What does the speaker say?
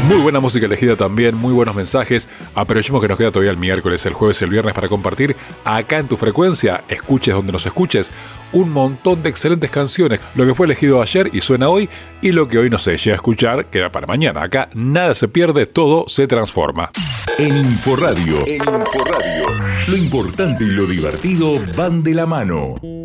Muy buena música elegida también, muy buenos mensajes. Aprovechemos que nos queda todavía el miércoles, el jueves y el viernes para compartir acá en tu frecuencia, escuches donde nos escuches, un montón de excelentes canciones. Lo que fue elegido ayer y suena hoy, y lo que hoy no se llega a escuchar queda para mañana. Acá nada se pierde, todo se transforma. En Inforradio, lo importante y lo divertido van de la mano.